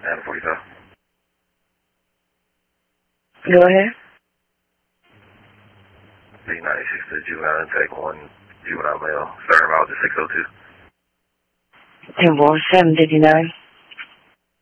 And 45. Go ahead. B96 to juvenile intake 1, juvenile male. Starting about the 602. 10-4, 759.